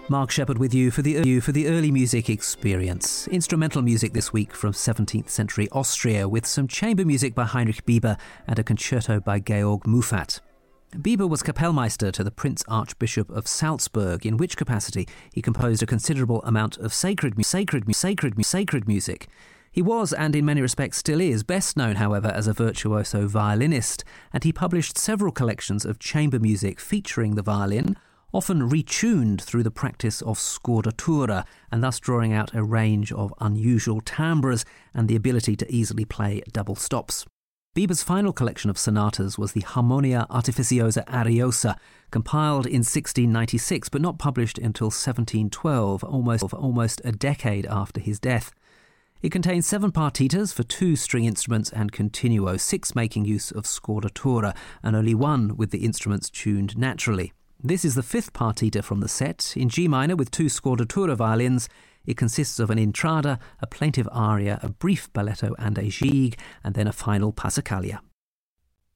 Mark Shepherd with you for the early music experience. Instrumental music this week from 17th century Austria with some chamber music by Heinrich Bieber and a concerto by Georg Muffat. Bieber was Kapellmeister to the Prince Archbishop of Salzburg, in which capacity he composed a considerable amount of sacred music. He was, and in many respects still is, best known, however, as a virtuoso violinist, and he published several collections of chamber music featuring the violin, often retuned through the practice of scordatura, and thus drawing out a range of unusual timbres and the ability to easily play double stops. Bieber's final collection of sonatas was the Harmonia Artificiosa Ariosa, compiled in 1696 but not published until 1712, almost a decade after his death. It contains 7 partitas for 2 string instruments and continuo, 6 making use of scordatura, and only 1 with the instruments tuned naturally. This is the 5th partita from the set, in G minor with 2 scordatura violins. It consists of an intrada, a plaintive aria, a brief balletto and a gigue, and then a final passacaglia.